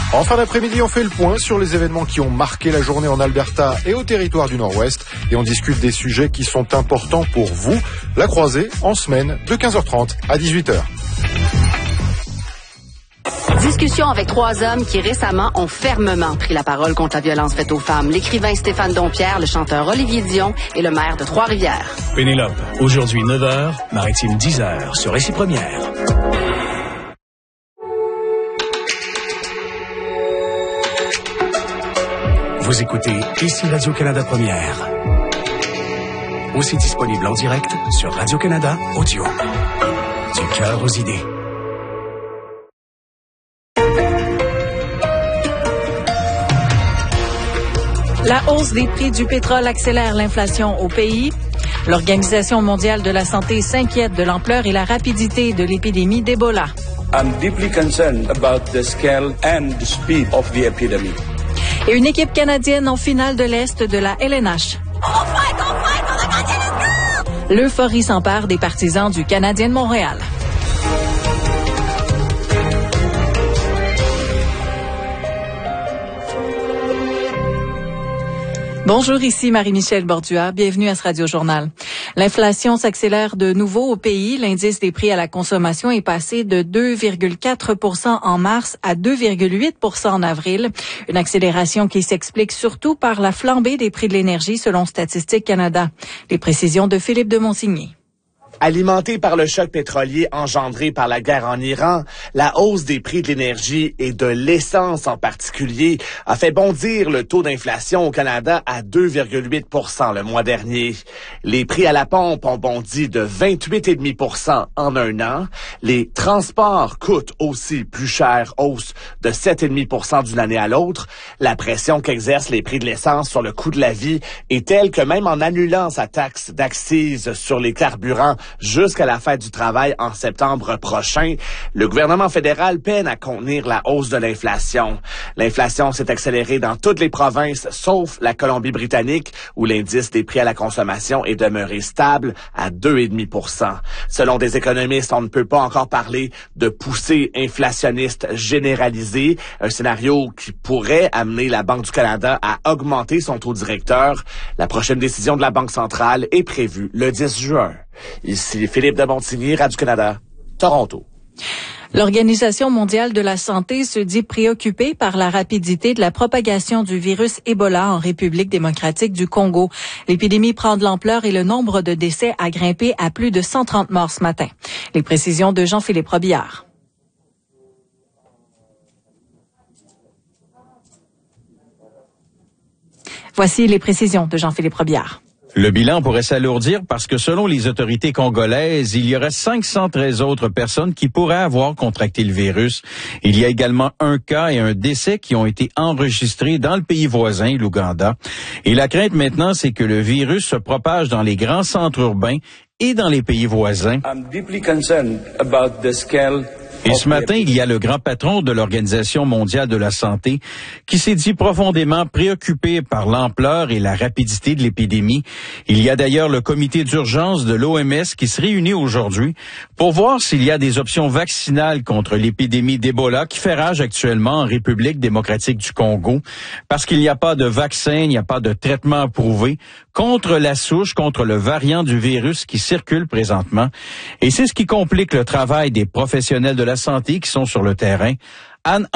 En fin d'après-midi, on fait le point sur les événements qui ont marqué la journée en Alberta et au territoire du Nord-Ouest. Et on discute des sujets qui sont importants pour vous. La croisée, en semaine, de 15h30 à 18h. Discussion avec trois hommes qui récemment ont fermement pris la parole contre la violence faite aux femmes. L'écrivain Stéphane Dompierre, le chanteur Olivier Dion et le maire de Trois-Rivières. Pénélope, aujourd'hui 9h, Maritime 10h sur Récit Première. Vous écoutez ici Radio-Canada Première. Aussi disponible en direct sur Radio-Canada Audio. Du cœur aux idées. La hausse des prix du pétrole accélère l'inflation au pays. L'Organisation mondiale de la santé s'inquiète de l'ampleur et la rapidité de l'épidémie d'Ebola. I'm deeply concerned about the scale and the speed of the epidemic. Et une équipe canadienne en finale de l'Est de la LNH. L'euphorie s'empare des partisans du Canadien de Montréal. Bonjour, ici Marie-Michel Borduas. Bienvenue à ce Radio-Journal. L'inflation s'accélère de nouveau au pays. L'indice des prix à la consommation est passé de 2,4 % en mars à 2,8 % en avril. Une accélération qui s'explique surtout par la flambée des prix de l'énergie selon Statistique Canada. Les précisions de Philippe de Monsigny. Alimenté par le choc pétrolier engendré par la guerre en Iran, la hausse des prix de l'énergie et de l'essence en particulier a fait bondir le taux d'inflation au Canada à 2,8 % le mois dernier. Les prix à la pompe ont bondi de 28,5 % en un an. Les transports coûtent aussi plus cher, hausse de 7,5 % d'une année à l'autre. La pression qu'exercent les prix de l'essence sur le coût de la vie est telle que même en annulant sa taxe d'accise sur les carburants jusqu'à la fête du travail en septembre prochain, le gouvernement fédéral peine à contenir la hausse de l'inflation. L'inflation s'est accélérée dans toutes les provinces, sauf la Colombie-Britannique, où l'indice des prix à la consommation est demeuré stable à 2,5 %. Selon des économistes, on ne peut pas encore parler de poussée inflationniste généralisée, un scénario qui pourrait amener la Banque du Canada à augmenter son taux directeur. La prochaine décision de la Banque centrale est prévue le 10 juin. Ici Philippe de Montigny, Radio-Canada, Toronto. L'Organisation mondiale de la santé se dit préoccupée par la rapidité de la propagation du virus Ebola en République démocratique du Congo. L'épidémie prend de l'ampleur et le nombre de décès a grimpé à plus de 130 morts ce matin. Les précisions de Jean-Philippe Robillard. Voici les précisions de Jean-Philippe Robillard. Le bilan pourrait s'alourdir parce que selon les autorités congolaises, il y aurait 513 autres personnes qui pourraient avoir contracté le virus. Il y a également un cas et un décès qui ont été enregistrés dans le pays voisin, l'Ouganda. Et la crainte maintenant, c'est que le virus se propage dans les grands centres urbains et dans les pays voisins. I'm deeply concerned about the scale. Et ce matin, il y a le grand patron de l'Organisation mondiale de la santé qui s'est dit profondément préoccupé par l'ampleur et la rapidité de l'épidémie. Il y a d'ailleurs le comité d'urgence de l'OMS qui se réunit aujourd'hui pour voir s'il y a des options vaccinales contre l'épidémie d'Ebola qui fait rage actuellement en République démocratique du Congo. Parce qu'il n'y a pas de vaccin, il n'y a pas de traitement approuvé contre la souche, contre le variant du virus qui circule présentement. Et c'est ce qui complique le travail des professionnels de la santé qui sont sur le terrain. Anne